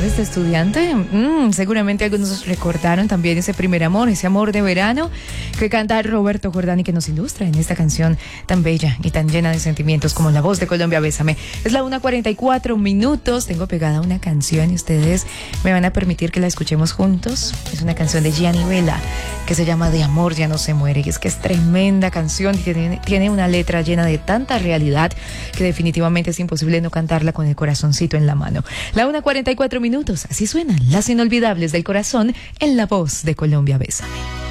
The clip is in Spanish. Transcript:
ustedes de estudiante? Seguramente algunos recordaron también ese primer amor, ese amor de verano que canta Roberto Jordán y que nos ilustra en esta canción tan bella y tan llena de sentimientos como La Voz de Colombia, Bésame. Es la 1:44. Tengo pegada una canción y ustedes me van a permitir que la escuchemos juntos. Es una canción de Gianni Vela que se llama De Amor Ya No Se Muere, y es que es tremenda canción y tiene una letra llena de tanta realidad que definitivamente es imposible no cantarla con el corazoncito en la mano. La 1:44, así suenan las inolvidables del corazón en La Voz de Colombia, Bésame.